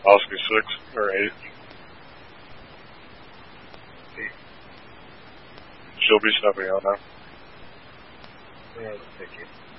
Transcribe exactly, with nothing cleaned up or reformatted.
Oscar six or eight. She'll be stepping out now. Yeah, thank you.